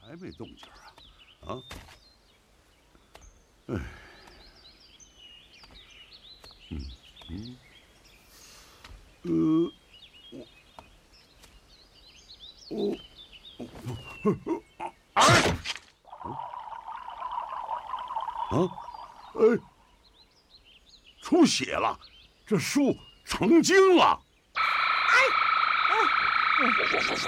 还没动静啊？啊？哎，我哎哎，出血了，这树成精了。